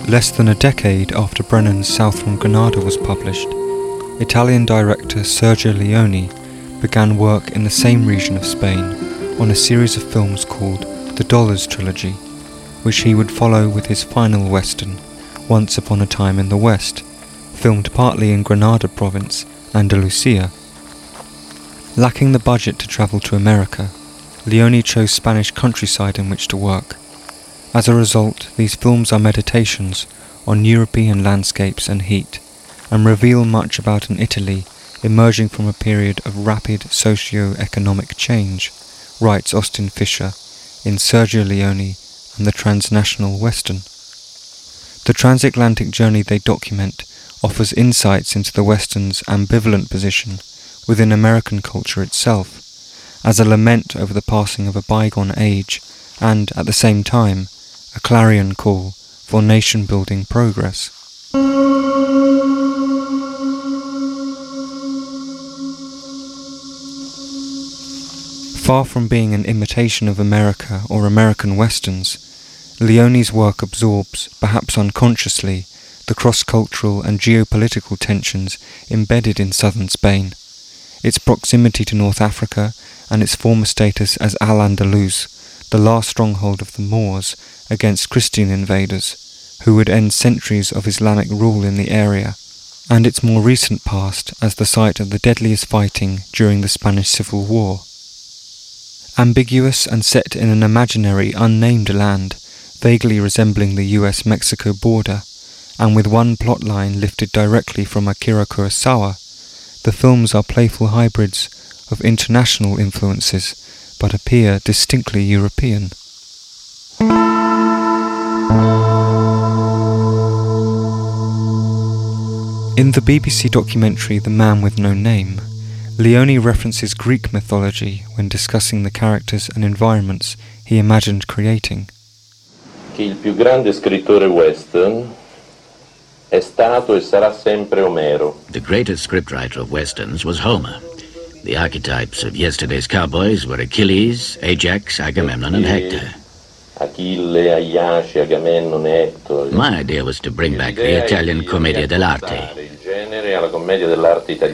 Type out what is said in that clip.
Less than a decade after Brennan's South from Granada was published, Italian director Sergio Leone began work in the same region of Spain on a series of films called the Dollars Trilogy, which he would follow with his final western, Once Upon a Time in the West, filmed partly in Granada province, Andalusia. Lacking the budget to travel to America, Leone chose Spanish countryside in which to work. As a result, these films are meditations on European landscapes and heat, and reveal much about an Italy emerging from a period of rapid socio-economic change, writes Austin Fisher in Sergio Leone and the Transnational Western. The transatlantic journey they document offers insights into the Western's ambivalent position within American culture itself, as a lament over the passing of a bygone age and, at the same time, a clarion call for nation-building progress. Far from being an imitation of America or American westerns, Leone's work absorbs, perhaps unconsciously, the cross-cultural and geopolitical tensions embedded in southern Spain, its proximity to North Africa and its former status as Al-Andalus, the last stronghold of the Moors against Christian invaders, who would end centuries of Islamic rule in the area, and its more recent past as the site of the deadliest fighting during the Spanish Civil War. Ambiguous and set in an imaginary, unnamed land, vaguely resembling the US-Mexico border, and with one plotline lifted directly from Akira Kurosawa, the films are playful hybrids of international influences, but appear distinctly European. In the BBC documentary The Man with No Name, Leone references Greek mythology when discussing the characters and environments he imagined creating. Che il più grande scrittore western è stato e sarà sempre Omero. The greatest scriptwriter of westerns was Homer. The archetypes of yesterday's cowboys were Achilles, Ajax, Agamemnon, and Hector. Achille, Aiaci, Agamennone, Hector. My idea was to bring back the Italian commedia dell'arte. Il genere alla commedia dell'arte italiana.